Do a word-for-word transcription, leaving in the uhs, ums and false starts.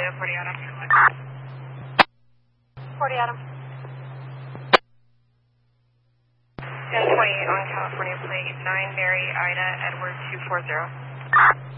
forty Adam. forty Adam. ten twenty-eight on California plate, nine Mary Ida Edward two four zero.